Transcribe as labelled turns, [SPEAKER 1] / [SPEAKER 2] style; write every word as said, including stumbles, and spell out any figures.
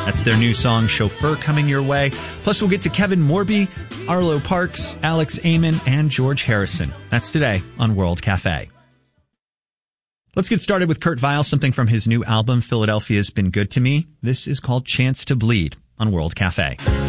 [SPEAKER 1] That's their new song, Chauffeur, coming your way. Plus, we'll get to Kevin Morby, Arlo Parks, Alex Amon, and George Harrison. That's today on World Cafe. Let's get started with Kurt Vile, something from his new album, Philadelphia's Been Good to Me. This is called Chance to Bleed on World Cafe.